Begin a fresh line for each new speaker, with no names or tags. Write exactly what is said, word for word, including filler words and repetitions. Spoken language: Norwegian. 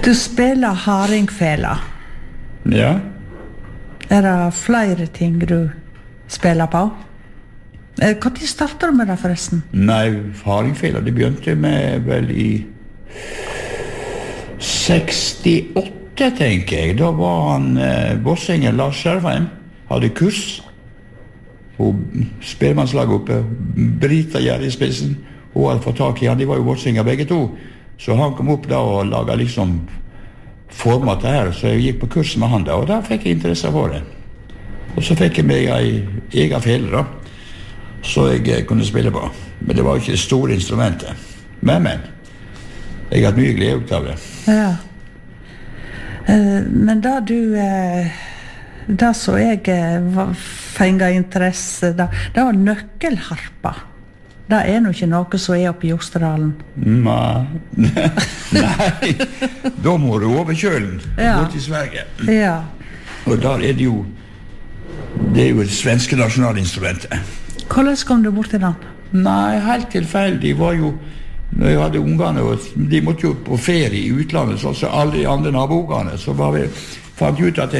Du spiller hardingfela.
Ja.
Er det flere ting du spiller på? Hva tid startet du med det forresten?
Nei, hardingfela, det begynte med vel i sekstiåtte, tenker jeg. Da var han, eh, bossingen Lars Skjervheim, hadde kurs på spellemannslaget oppe, Brita Gjerde i spissen, og hadde fått tak i han, de var jo bossinger begge to. Så han kom opp da og laget liksom format her, så jeg gikk på kurs med han da, og da fikk jeg interesse for det. Og så fikk jeg meg en egen fele da, så jeg kunne spille på. Men det var jo ikke det store instrumentet. Men, men, jeg har hatt mye glede ut av det.
Ja. Uh, men da du, uh, da så jeg uh, fenget interesse, da, det var nøkkelharpa. Det er nok ikke noe som er oppe i Jostedalen.
Nei, nei, da må du over kjølen,
ja.
Bort til Sverige.
Ja.
Og der er det jo, det er jo det svenske nasjonalinstrumentet.
Hvordan kom du bort til den?
Nei, helt tilfeldig var jo, når jeg hadde ungene, og de måtte jo på ferie i utlandet, så alle de andre naboungene, så var vi, fant ut at